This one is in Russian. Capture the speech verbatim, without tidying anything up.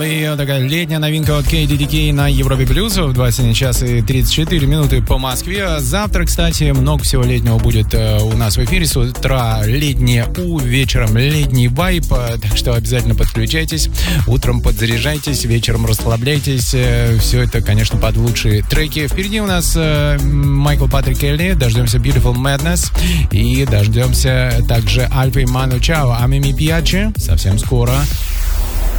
И такая летняя новинка от кей ди ди кей на Европе Плюс в двадцать один час и тридцать четыре минуты по Москве. Завтра, кстати, много всего летнего будет э, у нас в эфире. С утра летнее У, вечером летний вайб. Так что обязательно подключайтесь. Утром подзаряжайтесь, вечером расслабляйтесь. Э, все это, конечно, под лучшие треки. Впереди у нас э, Майкл Патрик Келли. Дождемся Beautiful Madness. И дождемся также Альфа и Ману Чао. А Мими Пьячи совсем скоро.